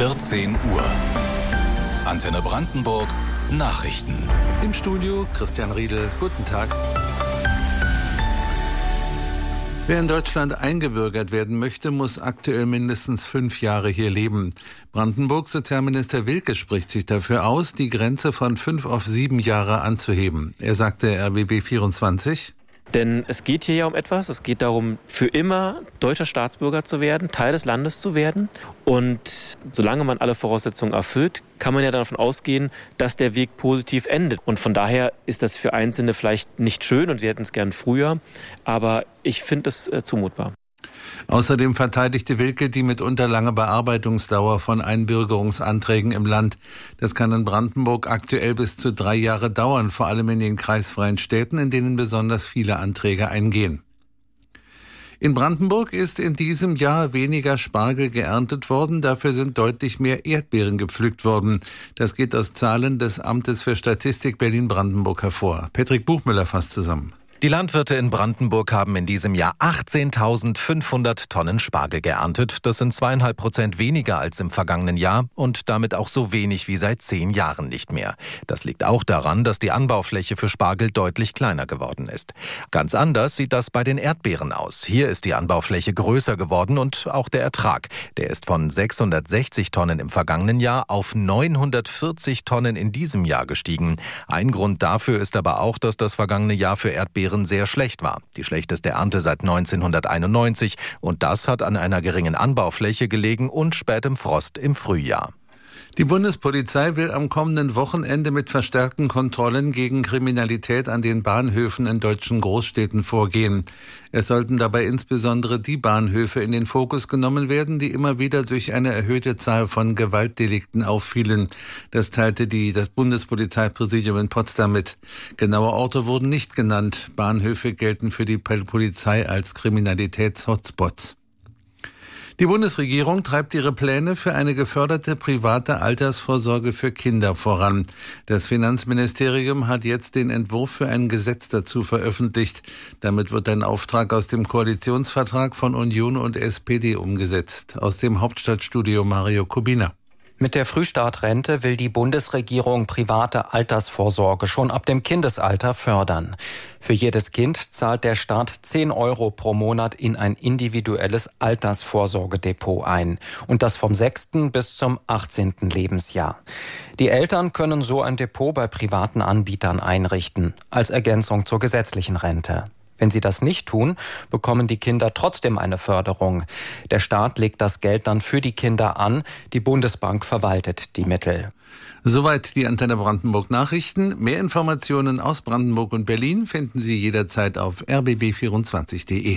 14 Uhr. Antenne Brandenburg Nachrichten. Im Studio Christian Riedel. Guten Tag. Wer in Deutschland eingebürgert werden möchte, muss aktuell mindestens 5 Jahre hier leben. Brandenburgs Sozialminister Wilke spricht sich dafür aus, die Grenze von 5 auf 7 Jahre anzuheben. Er sagte RBB 24: Denn es geht hier ja um etwas. Es geht darum, für immer deutscher Staatsbürger zu werden, Teil des Landes zu werden. Und solange man alle Voraussetzungen erfüllt, kann man ja davon ausgehen, dass der Weg positiv endet. Und von daher ist das für Einzelne vielleicht nicht schön und sie hätten es gern früher. Aber ich finde es zumutbar. Außerdem verteidigte Wilke die mitunter lange Bearbeitungsdauer von Einbürgerungsanträgen im Land. Das kann in Brandenburg aktuell bis zu 3 Jahre dauern, vor allem in den kreisfreien Städten, in denen besonders viele Anträge eingehen. In Brandenburg ist in diesem Jahr weniger Spargel geerntet worden, dafür sind deutlich mehr Erdbeeren gepflückt worden. Das geht aus Zahlen des Amtes für Statistik Berlin-Brandenburg hervor. Patrick Buchmüller fasst zusammen. Die Landwirte in Brandenburg haben in diesem Jahr 18.500 Tonnen Spargel geerntet. Das sind 2,5% weniger als im vergangenen Jahr und damit auch so wenig wie seit 10 Jahren nicht mehr. Das liegt auch daran, dass die Anbaufläche für Spargel deutlich kleiner geworden ist. Ganz anders sieht das bei den Erdbeeren aus. Hier ist die Anbaufläche größer geworden und auch der Ertrag. Der ist von 660 Tonnen im vergangenen Jahr auf 940 Tonnen in diesem Jahr gestiegen. Ein Grund dafür ist aber auch, dass das vergangene Jahr für Erdbeeren sehr schlecht war. Die schlechteste Ernte seit 1991 und das hat an einer geringen Anbaufläche gelegen und spätem Frost im Frühjahr. Die Bundespolizei will am kommenden Wochenende mit verstärkten Kontrollen gegen Kriminalität an den Bahnhöfen in deutschen Großstädten vorgehen. Es sollten dabei insbesondere die Bahnhöfe in den Fokus genommen werden, die immer wieder durch eine erhöhte Zahl von Gewaltdelikten auffielen. Das teilte das Bundespolizeipräsidium in Potsdam mit. Genaue Orte wurden nicht genannt. Bahnhöfe gelten für die Polizei als Kriminalitäts-Hotspots. Die Bundesregierung treibt ihre Pläne für eine geförderte private Altersvorsorge für Kinder voran. Das Finanzministerium hat jetzt den Entwurf für ein Gesetz dazu veröffentlicht. Damit wird ein Auftrag aus dem Koalitionsvertrag von Union und SPD umgesetzt. Aus dem Hauptstadtstudio Mario Kubina. Mit der Frühstartrente will die Bundesregierung private Altersvorsorge schon ab dem Kindesalter fördern. Für jedes Kind zahlt der Staat 10 Euro pro Monat in ein individuelles Altersvorsorgedepot ein. Und das vom 6. bis zum 18. Lebensjahr. Die Eltern können so ein Depot bei privaten Anbietern einrichten, als Ergänzung zur gesetzlichen Rente. Wenn sie das nicht tun, bekommen die Kinder trotzdem eine Förderung. Der Staat legt das Geld dann für die Kinder an, die Bundesbank verwaltet die Mittel. Soweit die Antenne Brandenburg Nachrichten. Mehr Informationen aus Brandenburg und Berlin finden Sie jederzeit auf rbb24.de.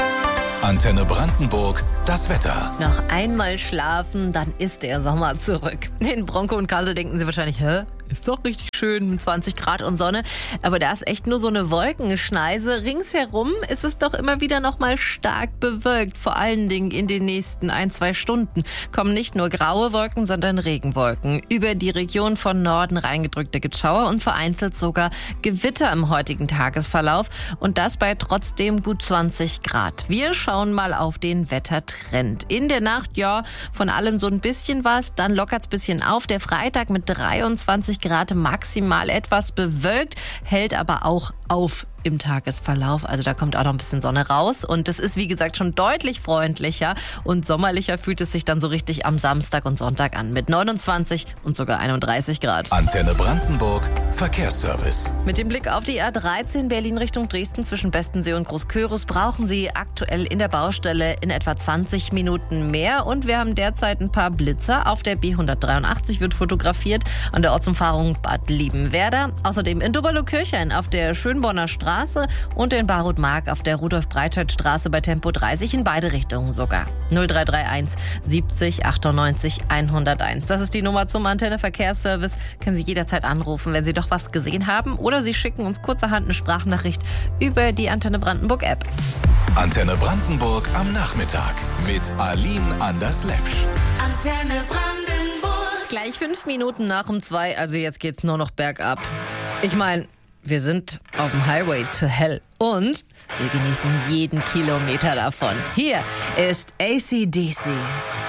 Antenne Brandenburg, das Wetter. Noch einmal schlafen, dann ist der Sommer zurück. In Bronco und Kassel denken Sie wahrscheinlich, ist doch richtig schön mit 20 Grad und Sonne. Aber da ist echt nur so eine Wolkenschneise. Ringsherum ist es doch immer wieder noch mal stark bewölkt. Vor allen Dingen in den nächsten 1-2 Stunden kommen nicht nur graue Wolken, sondern Regenwolken. Über die Region von Norden reingedrückte Geschauer und vereinzelt sogar Gewitter im heutigen Tagesverlauf. Und das bei trotzdem gut 20 Grad. Wir schauen mal auf den Wettertrend. In der Nacht, von allem so ein bisschen was. Dann lockert es ein bisschen auf. Der Freitag mit 23 Grad maximal etwas bewölkt, hält aber auch auf im Tagesverlauf. Also da kommt auch noch ein bisschen Sonne raus und es ist, wie gesagt, schon deutlich freundlicher und sommerlicher fühlt es sich dann so richtig am Samstag und Sonntag an mit 29 und sogar 31 Grad. Antenne Brandenburg, Verkehrsservice. Mit dem Blick auf die A13 Berlin Richtung Dresden zwischen Bestensee und Großkörus brauchen Sie aktuell in der Baustelle in etwa 20 Minuten mehr und wir haben derzeit ein paar Blitzer. Auf der B183 wird fotografiert an der Ortsumfahrung Bad Liebenwerda. Außerdem in Doberlo-Kirchhain auf der Schönborner Straße und in Barut-Mark auf der Rudolf-Breitscheid-Straße bei Tempo 30 in beide Richtungen sogar. 0331 70 98 101. Das ist die Nummer zum Antenne Verkehrsservice. Können Sie jederzeit anrufen, wenn Sie doch was gesehen haben oder Sie schicken uns kurzerhand eine Sprachnachricht über die Antenne Brandenburg App. Antenne Brandenburg am Nachmittag mit Aline Anders-Lepsch. Antenne Brandenburg. Gleich 5 Minuten nach um 2, also jetzt geht's nur noch bergab. Ich meine, wir sind auf dem Highway to Hell und wir genießen jeden Kilometer davon. Hier ist AC/DC.